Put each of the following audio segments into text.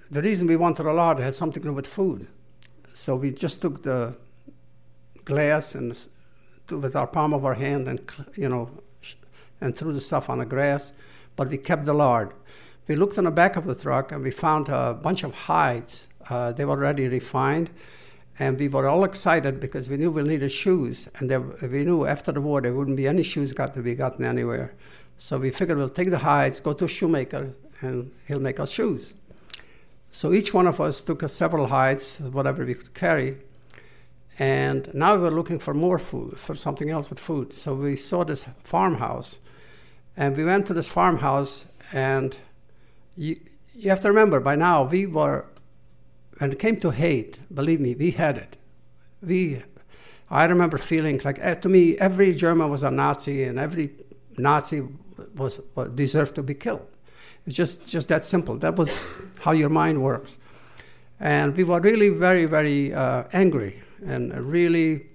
the reason we wanted a lard had something to do with food. So we just took the glass and with our palm of our hand and, and threw the stuff on the grass, but we kept the lard. We looked on the back of the truck and we found a bunch of hides. They were already refined, and we were all excited because we knew we needed shoes, and we knew after the war there wouldn't be any shoes to be gotten anywhere. So we figured we'll take the hides, go to a shoemaker, and he'll make us shoes. So each one of us took several hides, whatever we could carry, and now we were looking for more food, for something else with food. So we saw this farmhouse, and we went to this farmhouse, and you have to remember, by now when it came to hate, believe me, we had it. I remember feeling like, to me, every German was a Nazi, and every Nazi deserved to be killed. It's just that simple. That was how your mind works. And we were really very, very angry, and really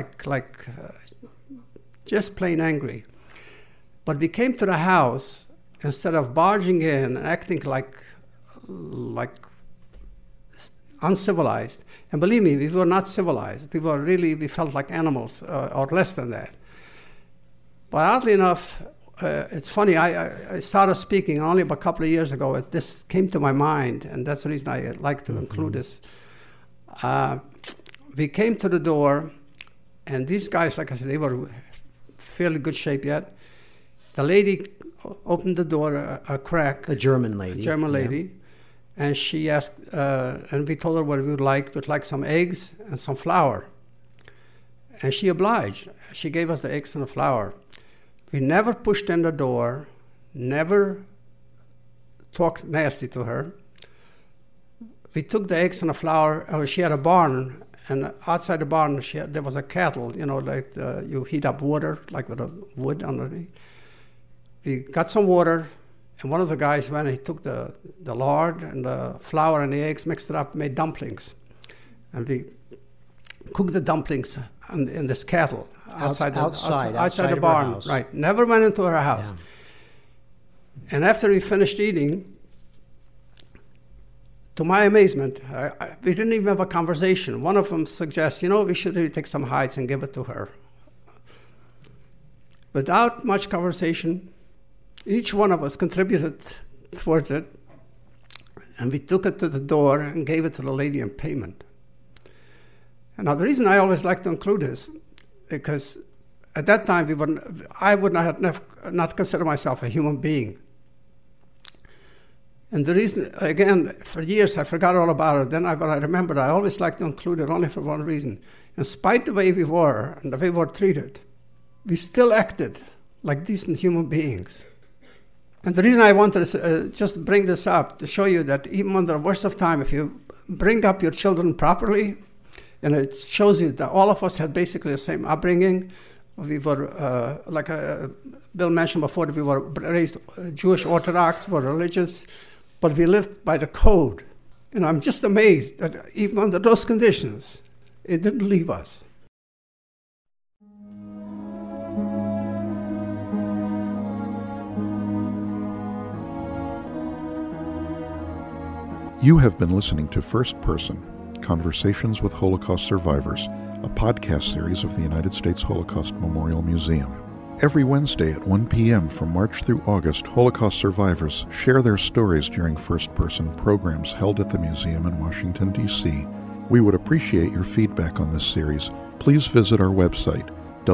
just plain angry. But we came to the house, instead of barging in and acting like uncivilized. And believe me, we were not civilized. We felt like animals, or less than that. But oddly enough, it's funny, I started speaking only about a couple of years ago. This came to my mind, and that's the reason I like to include this. We came to the door, and these guys, like I said, they were fairly good shape yet. The lady opened the door a crack. A German lady. Yeah. And she asked, and we told her what we would like. We'd like some eggs and some flour. And she obliged. She gave us the eggs and the flour. We never pushed in the door, never talked nasty to her. We took the eggs and the flour. She had a barn, and outside the barn there was a kettle, you heat up water, like with a wood underneath. We got some water, and one of the guys went and he took the lard and the flour and the eggs, mixed it up, made dumplings. And we cooked the dumplings in this kettle. Outside the barn, right? Never went into her house. Yeah. And after we finished eating, to my amazement, we didn't even have a conversation. One of them suggests, we should really take some hides and give it to her. Without much conversation, each one of us contributed towards it, and we took it to the door and gave it to the lady in payment. And now the reason I always like to include this, because at that time I would not consider myself a human being. And the reason, again, for years I forgot all about it. Then I remembered I always like to include it only for one reason. In spite of the way we were and the way we were treated, we still acted like decent human beings. And the reason I wanted to just bring this up, to show you that even under the worst of time, if you bring up your children properly, and it shows you that all of us had basically the same upbringing. We were, like Bill mentioned before, that we were raised Jewish Orthodox, were religious, but we lived by the code. I'm just amazed that even under those conditions, it didn't leave us. You have been listening to First Person, Conversations with Holocaust Survivors, a podcast series of the United States Holocaust Memorial Museum. Every Wednesday at 1 p.m. from March through August, Holocaust survivors share their stories during first-person programs held at the museum in Washington, D.C. We would appreciate your feedback on this series. Please visit our website,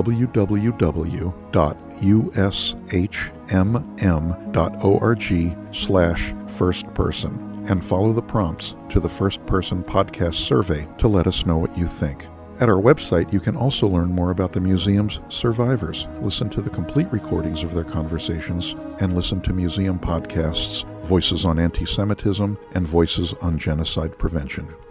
www.ushmm.org/firstperson, and follow the prompts to the First Person Podcast survey to let us know what you think. At our website, you can also learn more about the museum's survivors, listen to the complete recordings of their conversations, and listen to museum podcasts, Voices on Anti-Semitism and Voices on Genocide Prevention.